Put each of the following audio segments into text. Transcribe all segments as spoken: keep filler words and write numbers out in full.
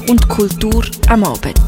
und Kultur am Abend.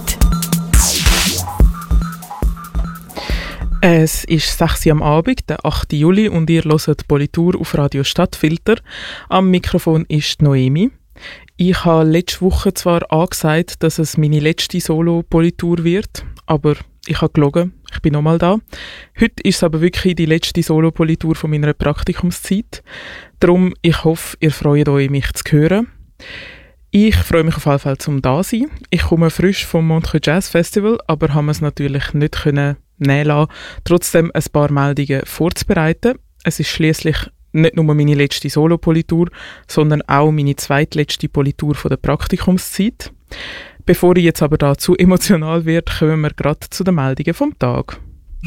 Es ist sechs Uhr am Abend, der achte Juli, und ihr hört Politur auf Radio Stadtfilter. Am Mikrofon ist Noemi. Ich habe letzte Woche zwar angesagt, dass es meine letzte Solo-Politur wird, aber ich habe gelogen, ich bin nochmal da. Heute ist es aber wirklich die letzte Solo-Politur von meiner Praktikumszeit. Darum, ich hoffe, ihr freut euch, mich zu hören. Ich freue mich auf jeden Fall, zum da sein. Ich komme frisch vom Montreux Jazz Festival, aber haben es natürlich nicht können nehmen lassen, trotzdem ein paar Meldungen vorzubereiten. Es ist schließlich nicht nur meine letzte Solo-Politur, sondern auch meine zweitletzte Politur von der Praktikumszeit. Bevor ich jetzt aber da zu emotional werde, kommen wir gerade zu den Meldungen vom Tag.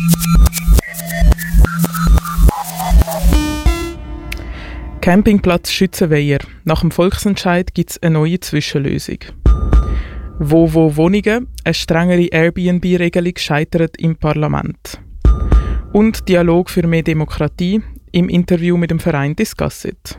Campingplatz Schützenweiher. Nach dem Volksentscheid gibt es eine neue Zwischenlösung. Wo-Wo Wohnungen, eine strengere Airbnb-Regelung scheitert im Parlament. Und Dialog für mehr Demokratie im Interview mit dem Verein Discussit.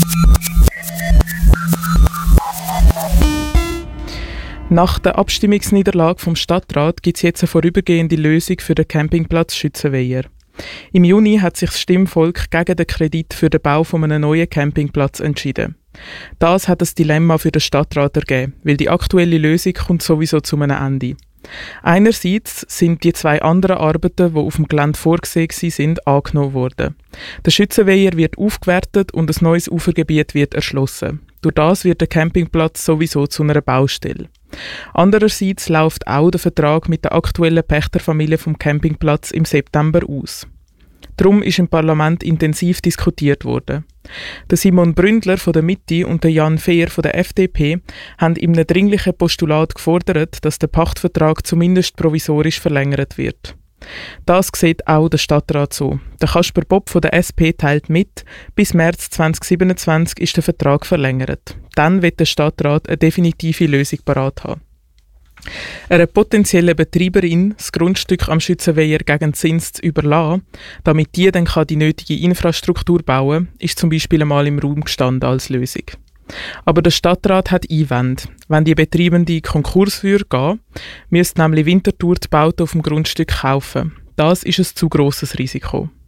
Nach der Abstimmungsniederlage vom Stadtrat gibt es jetzt eine vorübergehende Lösung für den Campingplatz Schützenweiher. Im Juni hat sich das Stimmvolk gegen den Kredit für den Bau von einem neuen Campingplatz entschieden. Das hat ein Dilemma für den Stadtrat ergeben, weil die aktuelle Lösung kommt sowieso zu einem Ende. Einerseits sind die zwei anderen Arbeiten, die auf dem Gelände vorgesehen sind, angenommen worden. Der Schützenweiher wird aufgewertet und ein neues Ufergebiet wird erschlossen. Durch das wird der Campingplatz sowieso zu einer Baustelle. Andererseits läuft auch der Vertrag mit der aktuellen Pächterfamilie vom Campingplatz im September aus. Darum ist im Parlament intensiv diskutiert worden. Der Simon Bründler von der Mitte und der Jan Fehr von der F D P haben in einem dringlichen Postulat gefordert, dass der Pachtvertrag zumindest provisorisch verlängert wird. Das sieht auch der Stadtrat so. Der Kasper Bob von der S P teilt mit, bis März zwanzig siebenundzwanzig ist der Vertrag verlängert. Dann wird der Stadtrat eine definitive Lösung parat haben. Einer potenziellen Betreiberin das Grundstück am Schützenweiher gegen Zins zu überlassen, damit die dann die nötige Infrastruktur bauen kann, ist zum Beispiel einmal im Raum gestanden als Lösung. Aber der Stadtrat hat Einwände. Wenn die Betreibende Konkurs würde gehen, müsste nämlich Winterthur die Bauten auf dem Grundstück kaufen. Das ist ein zu grosses Risiko.